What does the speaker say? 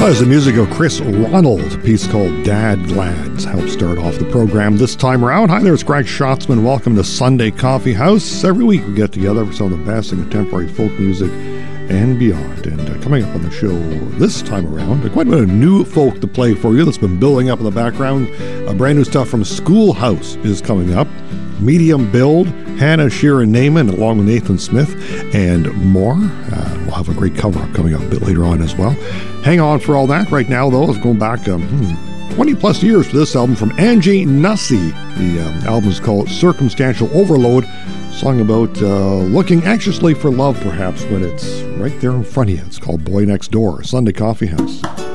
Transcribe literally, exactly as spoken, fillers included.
That was the music of Chris Ronald, a piece called Dad Glads. Help start off the program this time around. Hi there, it's Greg Schatzman. Welcome to Sunday Coffee House. Every week we get together for some of the best in contemporary folk music and beyond. And uh, coming up on the show this time around, uh, quite a bit of new folk to play for you that's been building up in the background. Uh, brand new stuff from Schoolhouse is coming up. Medium Build, Hannah Sheeran Naiman, along with Nathan Smith, and more. Uh, we'll have a great cover-up coming up a bit later on as well. Hang on for all that. Right now, though, it's going back um, hmm, twenty plus years for this album from Angie Nussey. The um, album is called Circumstantial Overload, a song about uh, looking anxiously for love, perhaps, when it's right there in front of you. It's called Boy Next Door, Sunday Coffee House.